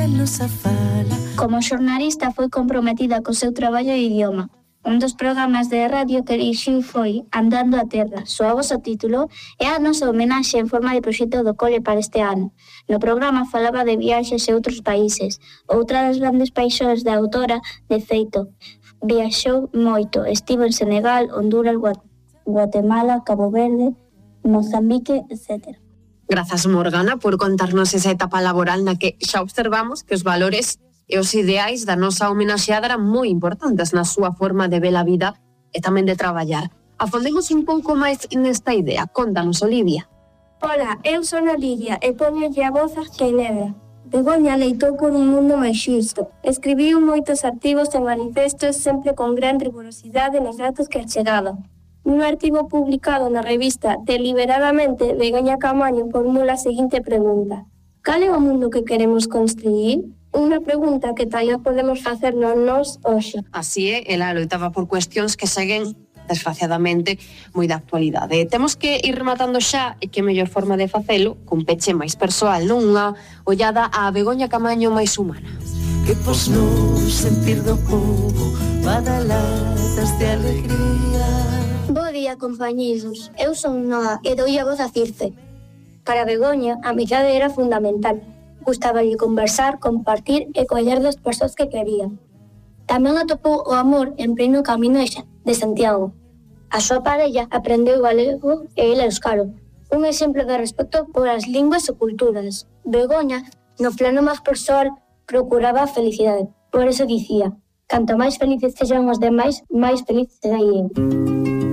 Como xornalista foi comprometida co seu traballo de idioma. Un dos programas de radio que elixiu foi Andando a Terra. Soa o título e a nosa homenaxe en forma de proxecto do cole para este ano. No programa falaba de viaxes a outros países. Outra das grandes paixóns da autora, de feito, viaxou moito. Estivo en Senegal, Honduras, Guatemala, Cabo Verde, Mozambique, etc. Grazas, Morgana, por contarnos esa etapa laboral na que xa observamos que os valores e os ideais da nosa homenaxeada eran moi importantes na súa forma de ver a vida e tamén de traballar. Afondemos un pouco máis nesta idea. Contanos, Olivia. Ola, eu son Olivia e poñolle a voz a Xenebra. Begoña leitou por un mundo máis xusto. Escribiu moitos artigos e manifestos sempre con gran rigurosidade nos datos que achegaba. Nun artigo publicado na revista Deliberadamente, Begoña Camaño formula a seguinte pregunta: cal é o mundo que queremos construir? Unha pregunta que tamén podemos facernos nós hoxe. Así é, ela loitaba por cuestións que seguen, desgraciadamente, moi da actualidade. Temos que ir rematando xa, e que mellor forma de facelo, cun peche máis persoal, non? Unha ollada á Begoña Camaño máis humana. Que pos no sentir do povo, badaladas de alegría. Bo día, compañeiros. Eu son Noa e doi a voz a Circe. Para Begoña, a amizade era fundamental. Gustáballe conversar, compartir e coller das persoas que quería. Tamén atopou o amor en pleno camiño de Santiago. A súa parella aprendeu galego e el euskaro. Un exemplo de respeto polas linguas e culturas. Begoña, no plano máis persoal, procuraba a felicidade. Por eso dicía: canto máis felices sexan os demais, máis feliz serei eu.